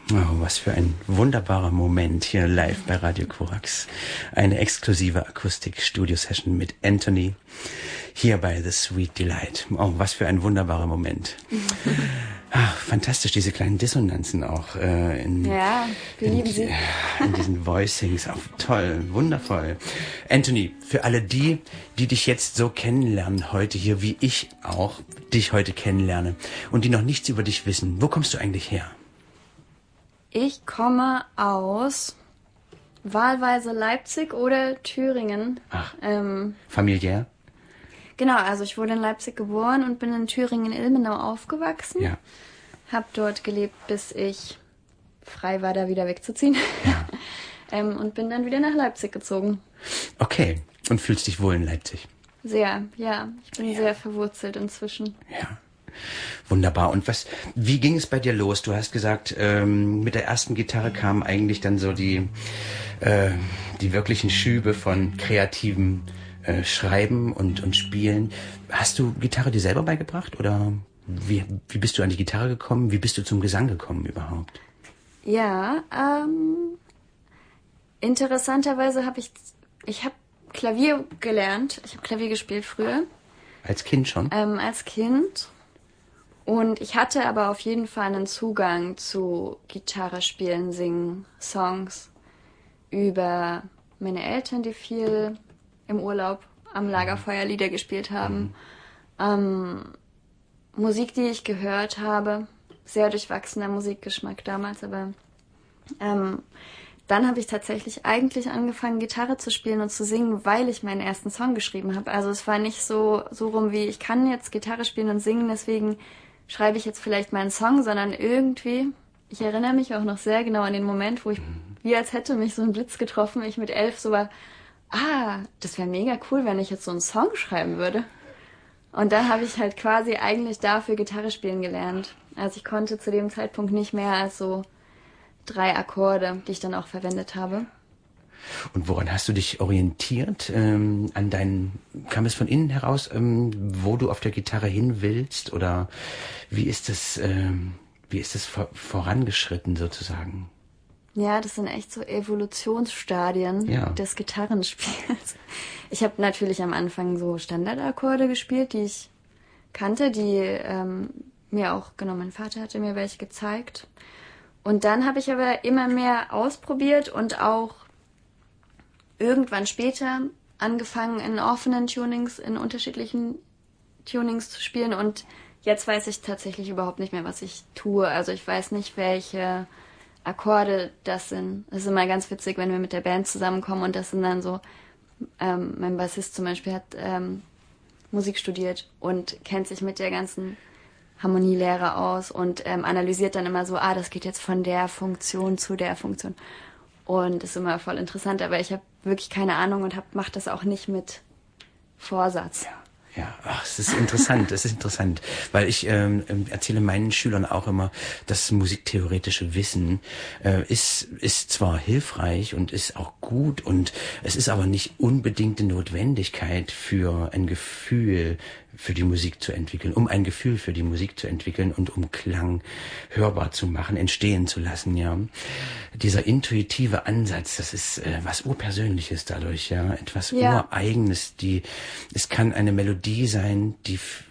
Oh, was für ein wunderbarer Moment hier live bei Radio Korax. Eine exklusive Akustik-Studio-Session mit Anthony hier bei The Sweet Delight. Oh, was für ein wunderbarer Moment. Ach, fantastisch, diese kleinen Dissonanzen auch wir lieben sie. In diesen Voicings. Auch toll, wundervoll. Anthony, für alle die dich jetzt so kennenlernen heute hier, wie ich auch dich heute kennenlerne und die noch nichts über dich wissen, wo kommst du eigentlich her? Ich komme aus wahlweise Leipzig oder Thüringen. Ach, familiär? Genau, also ich wurde in Leipzig geboren und bin in Thüringen-Ilmenau aufgewachsen. Ja. Hab dort gelebt, bis ich frei war, da wieder wegzuziehen. Ja. Und bin dann wieder nach Leipzig gezogen. Okay, und fühlst dich wohl in Leipzig? Sehr, ja. Ich bin sehr verwurzelt inzwischen. Ja. Wunderbar. Und wie ging es bei dir los? Du hast gesagt, mit der ersten Gitarre kamen eigentlich dann so die wirklichen Schübe von kreativem Schreiben und Spielen. Hast du Gitarre dir selber beigebracht oder wie bist du an die Gitarre gekommen? Wie bist du zum Gesang gekommen überhaupt? Ja, interessanterweise habe ich habe Klavier gelernt. Ich habe Klavier gespielt früher. Als Kind schon? Als Kind. Und ich hatte aber auf jeden Fall einen Zugang zu Gitarre spielen, singen, Songs über meine Eltern, die viel im Urlaub am Lagerfeuer Lieder gespielt haben. Musik, die ich gehört habe, sehr durchwachsener Musikgeschmack damals, aber dann habe ich tatsächlich eigentlich angefangen, Gitarre zu spielen und zu singen, weil ich meinen ersten Song geschrieben habe. Also es war nicht so rum wie, ich kann jetzt Gitarre spielen und singen, deswegen schreibe ich jetzt vielleicht meinen Song, sondern irgendwie, ich erinnere mich auch noch sehr genau an den Moment, wo ich, wie als hätte mich so ein Blitz getroffen, ich mit 11 so war, das wäre mega cool, wenn ich jetzt so einen Song schreiben würde. Und dann habe ich halt quasi eigentlich dafür Gitarre spielen gelernt. Also ich konnte zu dem Zeitpunkt nicht mehr als so 3 Akkorde, die ich dann auch verwendet habe. Und woran hast du dich orientiert? Kam es von innen heraus, wo du auf der Gitarre hin willst? Oder wie ist es vorangeschritten sozusagen? Ja, das sind echt so Evolutionsstadien des Gitarrenspiels. Ich habe natürlich am Anfang so Standardakkorde gespielt, die ich kannte, die mir auch, genau, mein Vater hatte mir welche gezeigt. Und dann habe ich aber immer mehr ausprobiert und auch irgendwann später angefangen, in offenen Tunings, in unterschiedlichen Tunings zu spielen. Und jetzt weiß ich tatsächlich überhaupt nicht mehr, was ich tue. Also ich weiß nicht, welche Akkorde das sind. Es ist immer ganz witzig, wenn wir mit der Band zusammenkommen und das sind dann so, mein Bassist zum Beispiel hat Musik studiert und kennt sich mit der ganzen Harmonielehre aus und analysiert dann immer so, das geht jetzt von der Funktion zu der Funktion. Und ist immer voll interessant, aber ich habe wirklich keine Ahnung und mache das auch nicht mit Vorsatz. Ja, es ist interessant, weil ich erzähle meinen Schülern auch immer, das musiktheoretische Wissen ist zwar hilfreich und ist auch gut und es ist aber nicht unbedingt eine Notwendigkeit für ein Gefühl für die Musik zu entwickeln, um ein Gefühl für die Musik zu entwickeln und um Klang hörbar zu machen, entstehen zu lassen, ja. Dieser intuitive Ansatz, das ist was Urpersönliches dadurch, ja, etwas Ureigenes, es kann eine Melodie sein, die